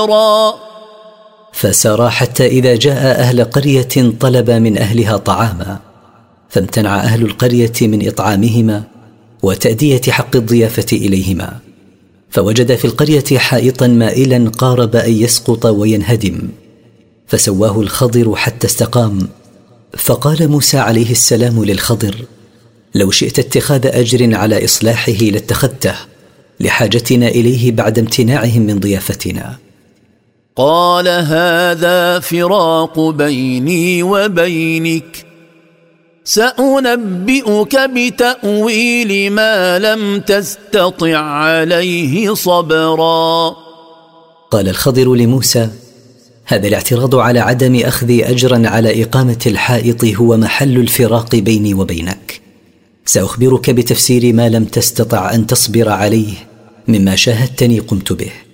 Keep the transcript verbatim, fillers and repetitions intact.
فسار حتى إذا جاء أهل قرية طلب من أهلها طعاما، فامتنع أهل القرية من إطعامهما وتأدية حق الضيافة إليهما، فوجد في القرية حائطا مائلا قارب أن يسقط وينهدم، فسواه الخضر حتى استقام. فقال موسى عليه السلام للخضر: لو شئت اتخاذ أجر على إصلاحه لاتخذته، لحاجتنا إليه بعد امتناعهم من ضيافتنا. قال: هذا فراق بيني وبينك، سأنبئك بتأويل ما لم تستطع عليه صبرا. قال الخضر لموسى: هذا الاعتراض على عدم أخذ أجرا على إقامة الحائط هو محل الفراق بيني وبينك، سأخبرك بتفسير ما لم تستطع أن تصبر عليه مما شاهدتني قمت به.